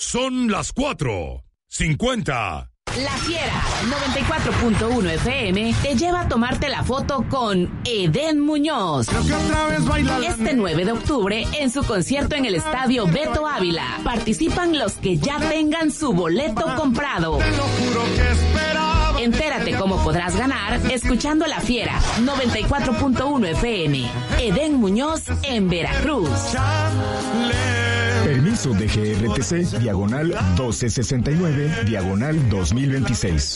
Son las 4:50. La Fiera 94.1 FM te lleva a tomarte la foto con Edén Muñoz. Este 9 de octubre en su concierto en el Estadio Beto Ávila. Participan los que ya tengan su boleto comprado. Entérate cómo podrás ganar escuchando La Fiera 94.1 FM. Edén Muñoz en Veracruz. Permiso de GRTC, diagonal 1269, diagonal 2026.